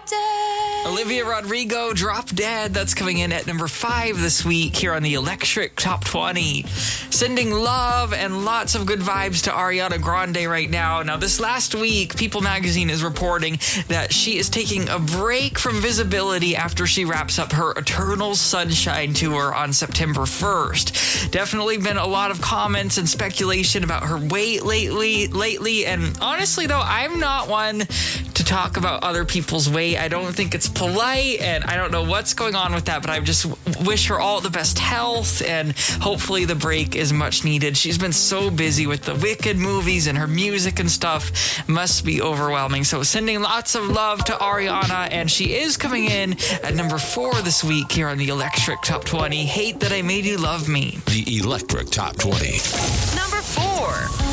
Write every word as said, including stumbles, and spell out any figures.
Dead. Olivia Rodrigo, Drop Dead. That's coming in at number five this week here on the Electric Top twenty. Sending love and lots of good vibes to Ariana Grande right now. Now, this last week, People Magazine is reporting that she is taking a break from visibility after she wraps up her Eternal Sunshine tour on September first. Definitely been a lot of comments and speculation about her weight lately, lately. And honestly, though, I'm not one to talk about other people's weight. I don't think it's polite, and I don't know what's going on with that, but I just wish her all the best health, and hopefully the break is much needed. She's been so busy with the Wicked movies and her music and stuff. Must be overwhelming. So sending lots of love to Ariana, and she is coming in at number four this week here on the Electric Top twenty. Hate That I Made You Love Me. The Electric Top twenty. Number four.